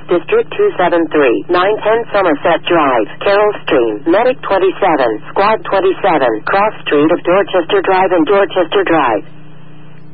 District 273, 910 Somerset Drive, Carroll Stream, Medic 27, Squad 27, Cross Street of Dorchester Drive and Dorchester Drive.